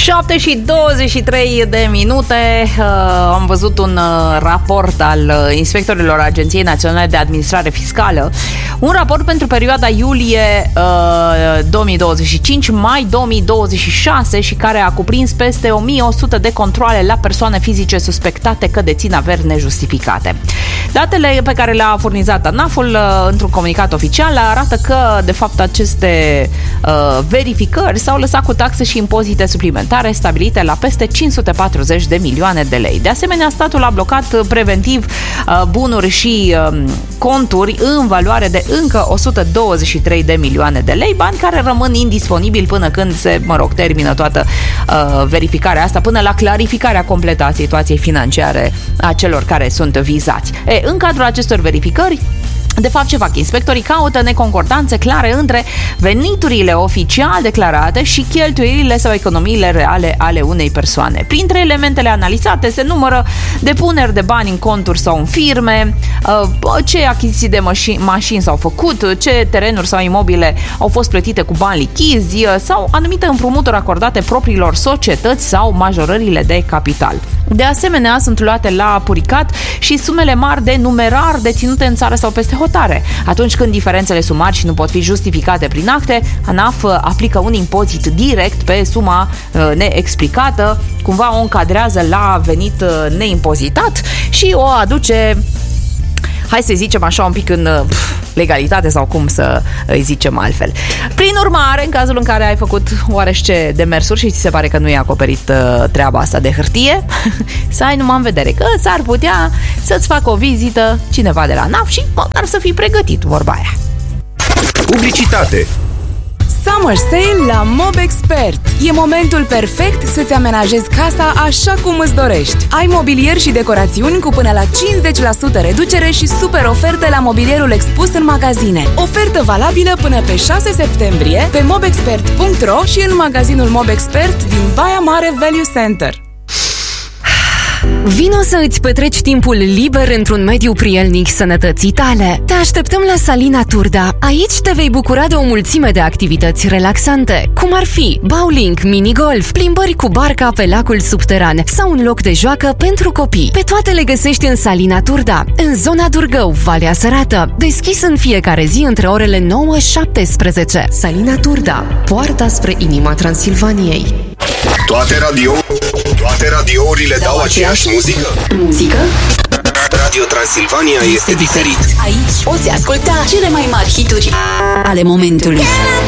7 și 23 de minute. Am văzut un raport al inspectorilor Agenției Naționale de Administrare Fiscală. Un raport pentru perioada iulie 2025-mai 2026 și care a cuprins peste 1100 de controale la persoane fizice suspectate că dețin averi nejustificate. Datele pe care le-a furnizat ANAF-ul într-un comunicat oficial arată că, de fapt, aceste verificări s-au lăsat cu taxe și impozite suplimentare stabilite la peste 540 de milioane de lei. De asemenea, statul a blocat preventiv bunuri și conturi în valoare de încă 123 de milioane de lei, bani care rămân indisponibili până când se, termină toată verificarea asta, până la clarificarea completă a situației financiare a celor care sunt vizați. În cadrul acestor verificări, de fapt, ce fac inspectorii? Caută neconcordanțe clare între veniturile oficial declarate și cheltuielile sau economiile reale ale unei persoane. Printre elementele analizate se numără depuneri de bani în conturi sau în firme, ce achiziții de mașini s-au făcut, ce terenuri sau imobile au fost plătite cu bani lichizi sau anumite împrumuturi acordate propriilor societăți sau majorările de capital. De asemenea, sunt luate la puricat și sumele mari de numerar deținute în țară sau peste hotare. Atunci când diferențele sunt mari și nu pot fi justificate prin acte, ANAF aplică un impozit direct pe suma neexplicată, cumva o încadrează la venit neimpozitat și o aduce, hai să zicem așa, un pic în legalitate sau cum să îi zicem altfel. Prin urmare, în cazul în care ai făcut oarește demersuri și ți se pare că nu e acoperit treaba asta de hârtie, să ai numai în vedere că s-ar putea să-ți facă o vizită cineva de la ANAF și măcar să fii pregătit, vorba aia. Publicitate. Summer Sale la Mobexpert. E momentul perfect să-ți amenajezi casa așa cum îți dorești. Ai mobilier și decorațiuni cu până la 50% reducere și super oferte la mobilierul expus în magazine. Ofertă valabilă până pe 6 septembrie pe mobexpert.ro și în magazinul Mobexpert din Baia Mare Value Center. Vino să îți petreci timpul liber într-un mediu prielnic sănătății tale. Te așteptăm la Salina Turda. Aici te vei bucura de o mulțime de activități relaxante, cum ar fi bowling, minigolf, plimbări cu barca pe lacul subteran sau un loc de joacă pentru copii. Pe toate le găsești în Salina Turda, în zona Durgău, Valea Sărată, deschis în fiecare zi între orele 9-17. Salina Turda, poarta spre inima Transilvaniei. Toate radiourile dau aceeași muzică? Muzică? Radio Transilvania este diferit. Aici poți asculta cele mai mari hituri ale momentului.